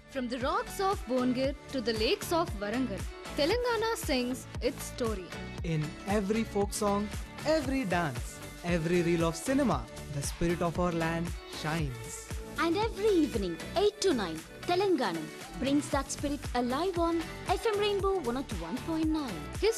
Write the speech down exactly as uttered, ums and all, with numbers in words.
From the rocks of Bongir to the lakes of Warangal, Telangana sings its story. In every folk song, every dance, every reel of cinema, the spirit of our land shines. And every evening, eight to nine, Telangana brings that spirit alive on F M Rainbow one oh one point nine.